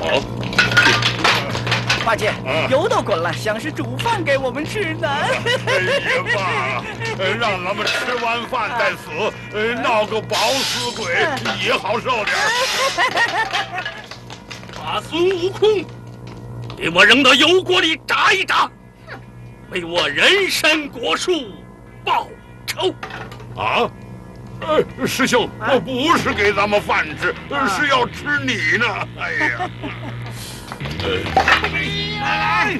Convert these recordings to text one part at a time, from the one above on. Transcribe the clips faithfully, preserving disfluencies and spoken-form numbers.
好。 八戒，油都滚了，像是煮饭给我们吃呢。 也罢，让咱们吃完饭再死，闹个饱死鬼也好受点。 把孙悟空给我扔到油锅里炸一炸，为我人参果树报仇。 啊？呃，师兄，我不是给咱们饭吃，是要吃你呢。哎呀！ 来，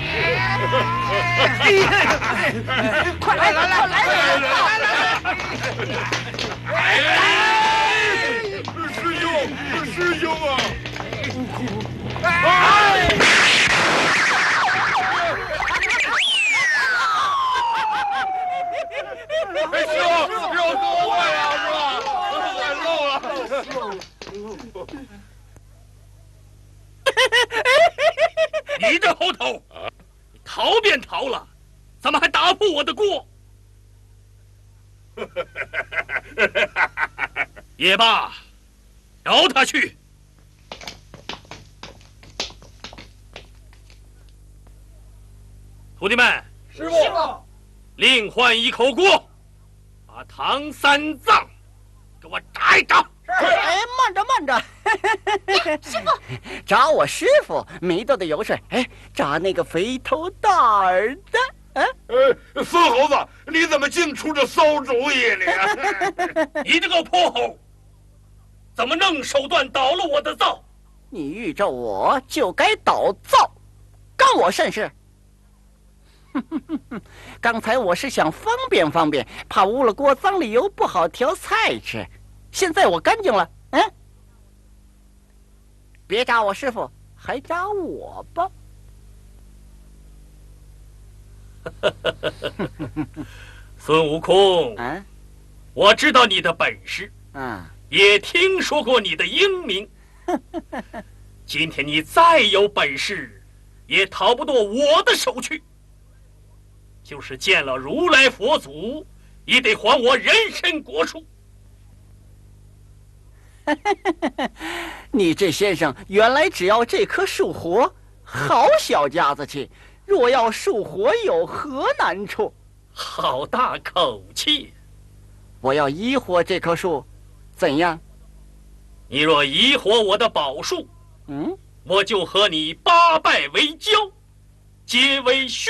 快来，快来，快来，来来来！师兄，师兄啊！悟空， 哎！ 哎，师傅，肉多坏了是吧？坏漏了。 你这猴头，你逃便逃了，怎么还打破我的锅？也罢，饶他去。徒弟们， 师傅， 另换一口锅，把唐三藏给我炸一炸。 哎，慢着慢着， 师傅， 炸我师傅没豆的油水，哎，炸那个肥头大耳的。嗯， 呃，孙猴子，你怎么净出这馊主意呢？ 你这个泼猴，怎么弄手段倒了我的灶？ 你遇着我就该倒灶，干我甚事？刚才我是想方便方便，怕污了锅脏了油不好调菜吃。现在我干净了，嗯，别扎我师傅，还扎我吧。 孙悟空， 嗯， 我知道你的本事， 嗯， 也听说过你的英名。今天你再有本事，也逃不过我的手去。就是见了如来佛祖，也得还我人参果树。 你这先生原来只要这棵树活，好小家子气。若要树活，有何难处？ 好大口气！ 我要医活这棵树，怎样？ 你若医活我的宝树， 嗯， 我就和你八拜为交，结为兄。